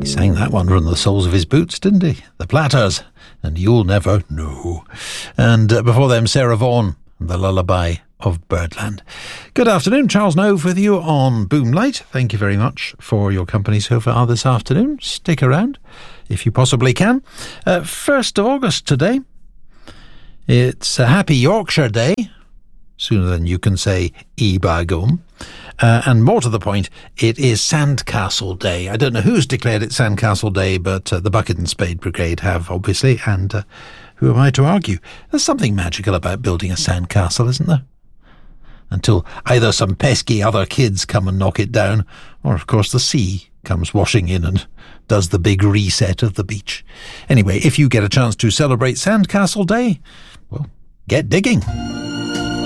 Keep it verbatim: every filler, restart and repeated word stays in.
He sang that one from the soles of his boots, didn't he? The Platters, and You'll Never Know. And uh, before them, Sarah Vaughan, and the Lullaby of Birdland. Good afternoon, Charles Nove with you on Boomlight. Thank you very much for your company so far this afternoon. Stick around if you possibly can. Uh, first of August today. It's a Happy Yorkshire Day, sooner than you can say E Bagum. Uh, and more to the point, it is Sandcastle Day. I don't know who's declared it Sandcastle Day, but uh, the Bucket and Spade Brigade have, obviously, and uh, who am I to argue? There's something magical about building a sandcastle, isn't there? Until either some pesky other kids come and knock it down, or, of course, the sea comes washing in and does the big reset of the beach. Anyway, if you get a chance to celebrate Sandcastle Day, well, get digging.